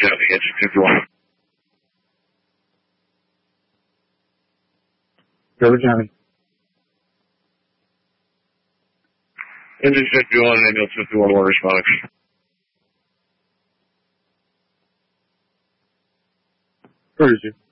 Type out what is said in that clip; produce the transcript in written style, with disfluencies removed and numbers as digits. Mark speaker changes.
Speaker 1: County, engine 51.
Speaker 2: Taylor County.
Speaker 1: Engine 51, ambulance 51, one responding.
Speaker 2: Where is you?